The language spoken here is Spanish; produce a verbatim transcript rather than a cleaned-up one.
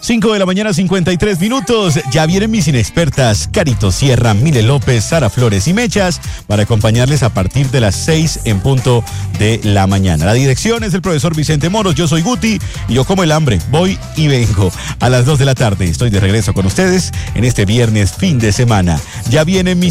cinco de la mañana, cincuenta y tres minutos. Ya vienen mis inexpertas, Carito Sierra, Mile López, Sara Flores y Mechas, para acompañarles a partir de las seis en punto de la mañana. La dirección es del profesor Vicente Moros, yo soy Guti y yo como el hambre, voy y vengo. A las dos de la tarde estoy de regreso con ustedes en este viernes fin de semana. Ya vienen mis